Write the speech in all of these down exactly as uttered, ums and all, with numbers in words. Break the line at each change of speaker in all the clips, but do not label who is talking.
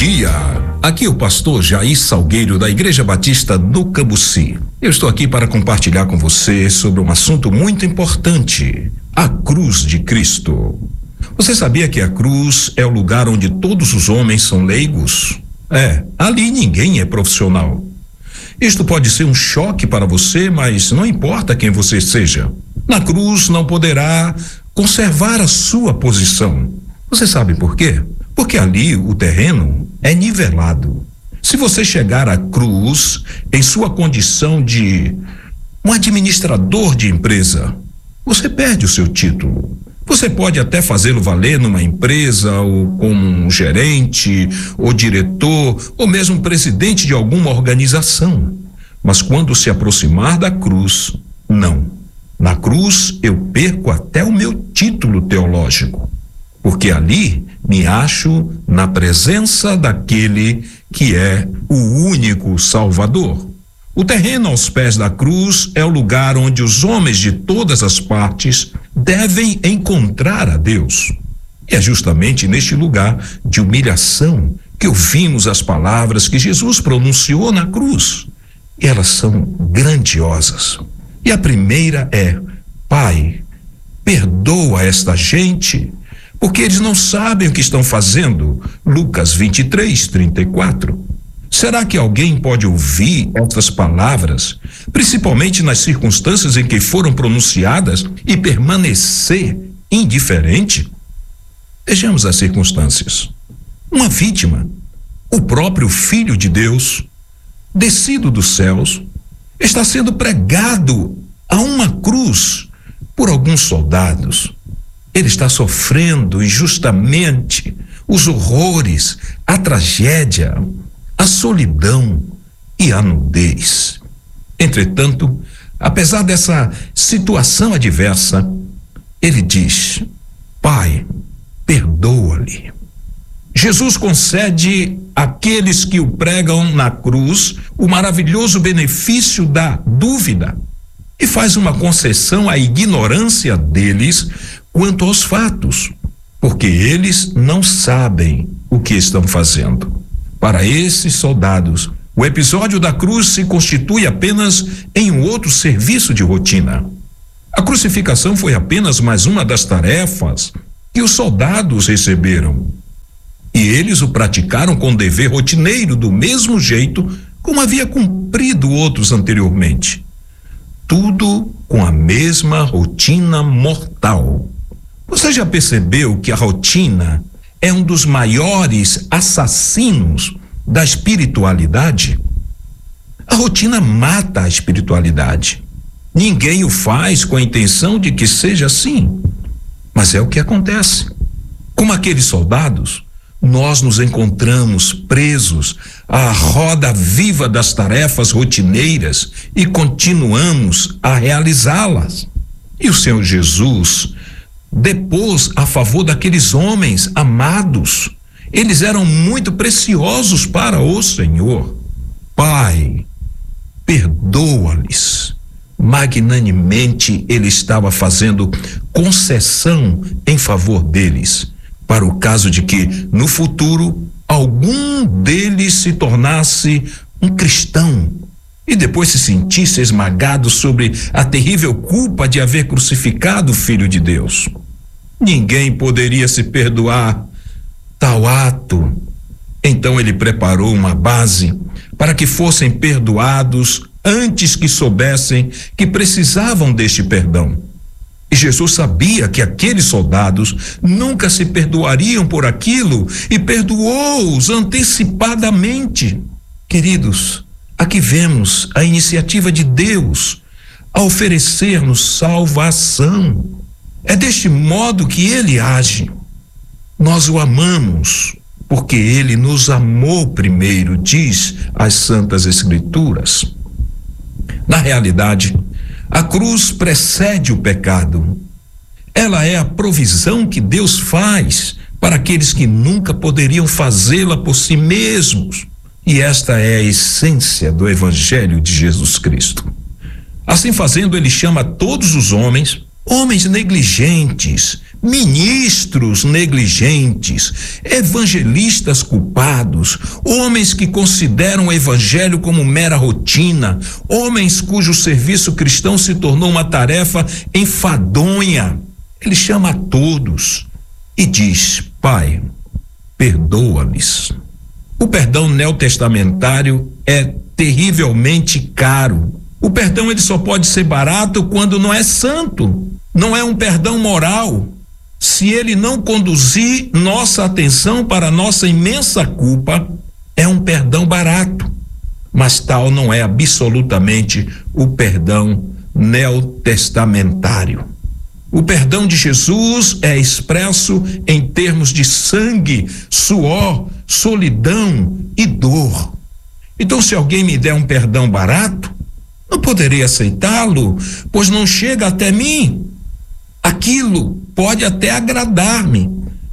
dia! Aqui é o pastor Jair Salgueiro da Igreja Batista do Cambuci. Eu estou aqui para compartilhar com você sobre um assunto muito importante: a cruz de Cristo. Você sabia que a cruz é o lugar onde todos os homens são leigos? É, ali ninguém é profissional. Isto pode ser um choque para você, mas não importa quem você seja. Na cruz não poderá conservar a sua posição. Você sabe por quê? Porque ali o terreno é nivelado. Se você chegar à cruz em sua condição de um administrador de empresa, você perde o seu título. Você pode até fazê-lo valer numa empresa, ou como um gerente, ou diretor, ou mesmo presidente de alguma organização. Mas quando se aproximar da cruz, não. Na cruz eu perco até o meu título teológico, porque ali me acho na presença daquele que é o único Salvador. O terreno aos pés da cruz é o lugar onde os homens de todas as partes devem encontrar a Deus. E é justamente neste lugar de humilhação que ouvimos as palavras que Jesus pronunciou na cruz. E elas são grandiosas. E a primeira é: Pai, perdoa esta gente, porque eles não sabem o que estão fazendo. Lucas vinte e três, trinta e quatro. Será que alguém pode ouvir essas palavras, principalmente nas circunstâncias em que foram pronunciadas, e permanecer indiferente? Vejamos as circunstâncias. Uma vítima, o próprio Filho de Deus, descido dos céus, está sendo pregado a uma cruz por alguns soldados. Ele está sofrendo injustamente os horrores, a tragédia, a solidão e a nudez. Entretanto, apesar dessa situação adversa, ele diz: Pai, perdoa-lhe. Jesus concede àqueles que o pregam na cruz o maravilhoso benefício da dúvida e faz uma concessão à ignorância deles quanto aos fatos, porque eles não sabem o que estão fazendo. Para esses soldados, o episódio da cruz se constitui apenas em um outro serviço de rotina. A crucificação foi apenas mais uma das tarefas que os soldados receberam. E eles o praticaram com dever rotineiro, do mesmo jeito como havia cumprido outros anteriormente. Tudo com a mesma rotina mortal. Você já percebeu que a rotina é um dos maiores assassinos da espiritualidade? A rotina mata a espiritualidade. Ninguém o faz com a intenção de que seja assim, mas é o que acontece. Como aqueles soldados, nós nos encontramos presos à roda viva das tarefas rotineiras e continuamos a realizá-las. E o Senhor Jesus depôs a favor daqueles homens amados. Eles eram muito preciosos para o Senhor. Pai, perdoa-lhes. Magnanimemente ele estava fazendo concessão em favor deles, para o caso de que, no futuro, algum deles se tornasse um cristão e depois se sentisse esmagado sobre a terrível culpa de haver crucificado o Filho de Deus. Ninguém poderia se perdoar tal ato. Então ele preparou uma base para que fossem perdoados antes que soubessem que precisavam deste perdão. E Jesus sabia que aqueles soldados nunca se perdoariam por aquilo e perdoou-os antecipadamente. Queridos, aqui vemos a iniciativa de Deus a oferecer-nos salvação. É deste modo que ele age. Nós o amamos porque ele nos amou primeiro, diz as Santas Escrituras. Na realidade, a cruz precede o pecado. Ela é a provisão que Deus faz para aqueles que nunca poderiam fazê-la por si mesmos. E esta é a essência do Evangelho de Jesus Cristo. Assim fazendo, ele chama todos os homens, homens negligentes, ministros negligentes, evangelistas culpados, homens que consideram o evangelho como mera rotina, homens cujo serviço cristão se tornou uma tarefa enfadonha. Ele chama a todos e diz: Pai, perdoa-lhes. O perdão neotestamentário é terrivelmente caro. O perdão ele só pode ser barato quando não é santo, não é um perdão moral. Se ele não conduzir nossa atenção para a nossa imensa culpa, é um perdão barato. Mas tal não é absolutamente o perdão neotestamentário. O perdão de Jesus é expresso em termos de sangue, suor, solidão e dor. Então, se alguém me der um perdão barato, não poderei aceitá-lo, pois não chega até mim. Aquilo pode até agradar-me,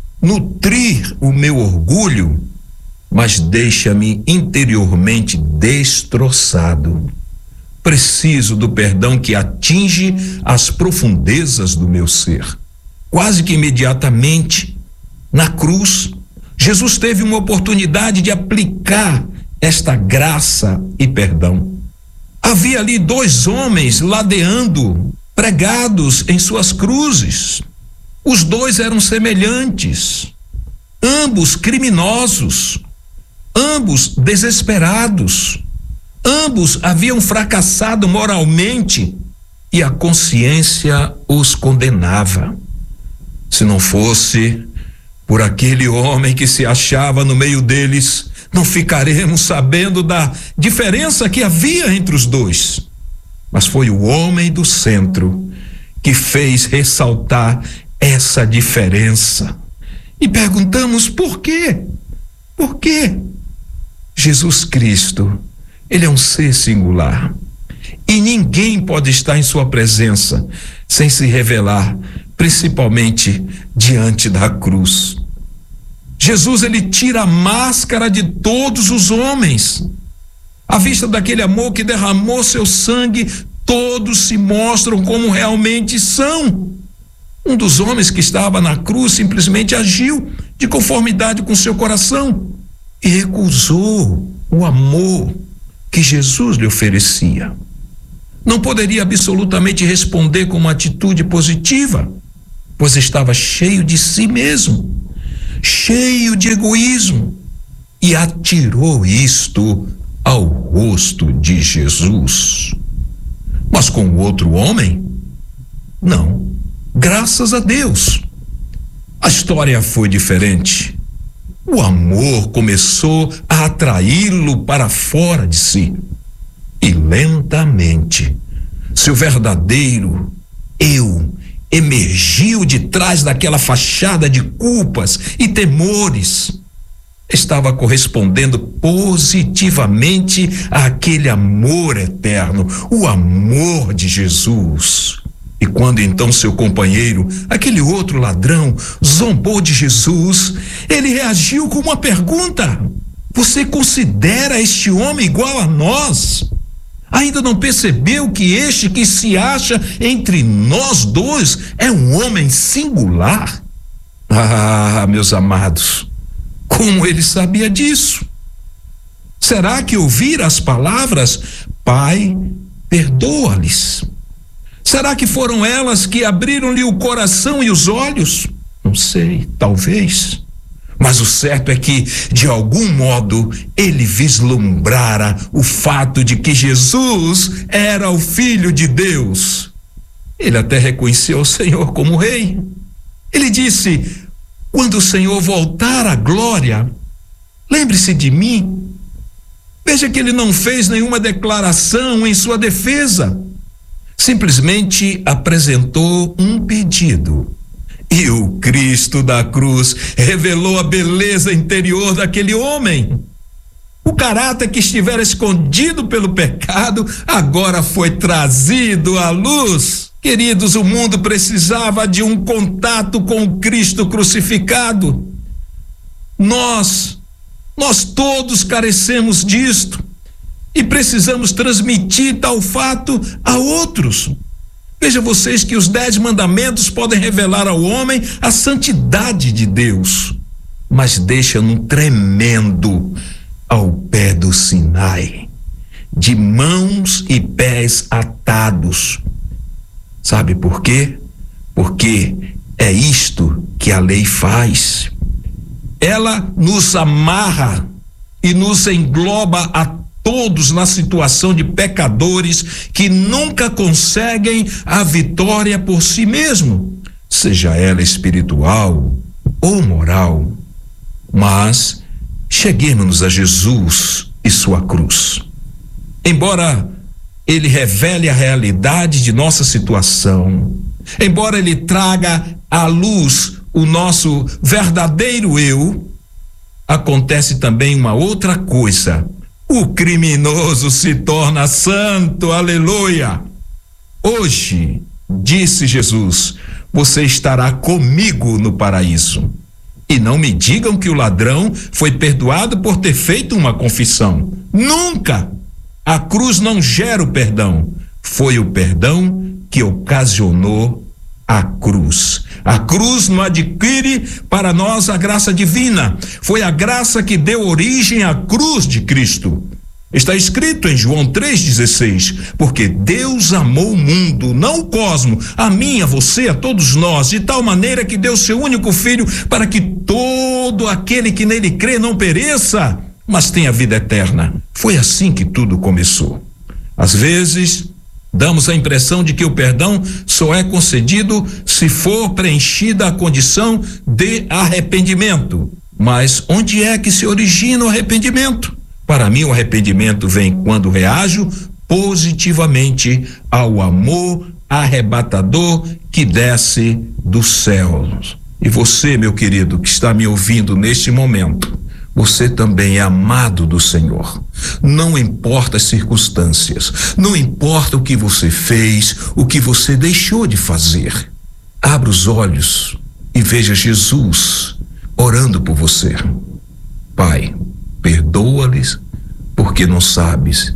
nutrir o meu orgulho, mas deixa-me interiormente destroçado. Preciso do perdão que atinge as profundezas do meu ser. Quase que imediatamente, na cruz, Jesus teve uma oportunidade de aplicar esta graça e perdão. Havia ali dois homens ladeando, pregados em suas cruzes. Os dois eram semelhantes, ambos criminosos, ambos desesperados, ambos haviam fracassado moralmente e a consciência os condenava. Se não fosse por aquele homem que se achava no meio deles, não ficaremos sabendo da diferença que havia entre os dois. Mas foi o homem do centro que fez ressaltar essa diferença. E perguntamos por quê? Por quê? Jesus Cristo, ele é um ser singular. E ninguém pode estar em sua presença sem se revelar, principalmente diante da cruz. Jesus, ele tira a máscara de todos os homens. À vista daquele amor que derramou seu sangue, todos se mostram como realmente são. Um dos homens que estava na cruz simplesmente agiu de conformidade com seu coração e recusou o amor que Jesus lhe oferecia. Não poderia absolutamente responder com uma atitude positiva, pois estava cheio de si mesmo, cheio de egoísmo, e atirou isto ao rosto de Jesus. Mas com o outro homem, não. Graças a Deus. A história foi diferente. O amor começou a atraí-lo para fora de si. E lentamente, seu verdadeiro eu emergiu de trás daquela fachada de culpas e temores. Estava correspondendo positivamente àquele amor eterno, o amor de Jesus. E quando então seu companheiro, aquele outro ladrão, zombou de Jesus, ele reagiu com uma pergunta: você considera este homem igual a nós? Ainda não percebeu que este que se acha entre nós dois é um homem singular? Ah, meus amados, como ele sabia disso? Será que ouvir as palavras, Pai, perdoa-lhes? Será que foram elas que abriram-lhe o coração e os olhos? Não sei, talvez. Mas o certo é que, de algum modo, ele vislumbrara o fato de que Jesus era o Filho de Deus. Ele até reconheceu o Senhor como Rei. Ele disse: quando o Senhor voltar à glória, lembre-se de mim. Veja que ele não fez nenhuma declaração em sua defesa. Simplesmente apresentou um pedido. E o Cristo da cruz revelou a beleza interior daquele homem. O caráter que estivera escondido pelo pecado agora foi trazido à luz. Queridos, o mundo precisava de um contato com o Cristo crucificado. Nós, nós todos carecemos disto e precisamos transmitir tal fato a outros. Veja vocês que os dez mandamentos podem revelar ao homem a santidade de Deus, mas deixam um tremendo ao pé do Sinai, de mãos e pés atados. Sabe por quê? Porque é isto que a lei faz. Ela nos amarra e nos engloba a todos na situação de pecadores que nunca conseguem a vitória por si mesmo, seja ela espiritual ou moral. Mas cheguemos a Jesus e sua cruz. Embora ele revele a realidade de nossa situação, embora ele traga à luz o nosso verdadeiro eu, acontece também uma outra coisa. O criminoso se torna santo, aleluia. Hoje, disse Jesus, você estará comigo no paraíso. E não me digam que o ladrão foi perdoado por ter feito uma confissão. Nunca! A cruz não gera o perdão. Foi o perdão que ocasionou a cruz. A cruz não adquire para nós a graça divina. Foi a graça que deu origem à cruz de Cristo. Está escrito em João três dezesseis, porque Deus amou o mundo, não o cosmo, a mim, a você, a todos nós, de tal maneira que deu seu único filho para que todo aquele que nele crê não pereça, mas tenha vida eterna. Foi assim que tudo começou. Às vezes, damos a impressão de que o perdão só é concedido se for preenchida a condição de arrependimento. Mas onde é que se origina o arrependimento? Para mim, o arrependimento vem quando reajo positivamente ao amor arrebatador que desce dos céus. E você, meu querido, que está me ouvindo neste momento, você também é amado do Senhor. Não importa as circunstâncias, não importa o que você fez, o que você deixou de fazer. Abra os olhos e veja Jesus orando por você. Pai, perdoa-lhes porque não sabes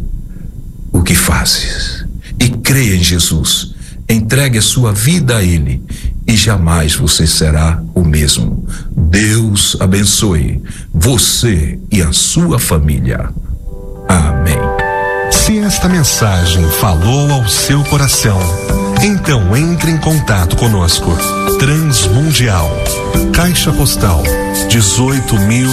o que fazes. E creia em Jesus. Entregue a sua vida a Ele e jamais você será o mesmo. Deus abençoe você e a sua família. Amém.
Se esta mensagem falou ao seu coração, então entre em contato conosco. Transmundial, Caixa Postal dezoito mil